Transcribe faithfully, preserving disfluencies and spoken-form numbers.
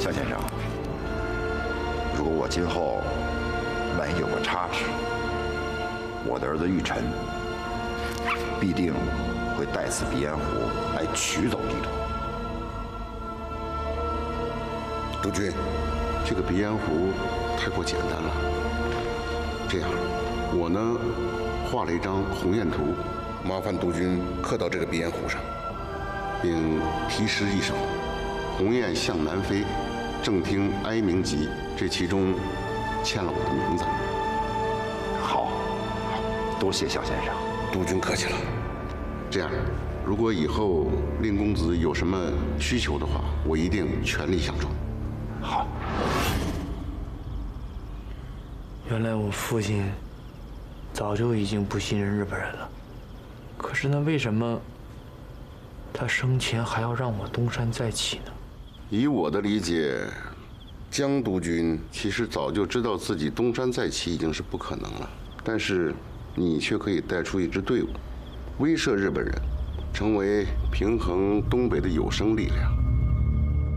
肖先生，如果我今后万一有个差池，我的儿子玉晨必定会带此鼻烟壶来取走地图。 督军，这个鼻烟壶太过简单了。这样，我呢画了一张鸿雁图，麻烦督军刻到这个鼻烟壶上，并题诗一首：“鸿雁向南飞，正听哀鸣急。”这其中签了我的名字。 好，多谢肖先生。 督军客气了。这样，如果以后令公子有什么需求的话，我一定全力相助。 好。 原来我父亲早就已经不信任日本人了，可是那为什么他生前还要让我东山再起呢？ 以我的理解，江督军其实早就知道自己东山再起已经是不可能了，但是你却可以带出一支队伍，威慑日本人，成为平衡东北的有生力量。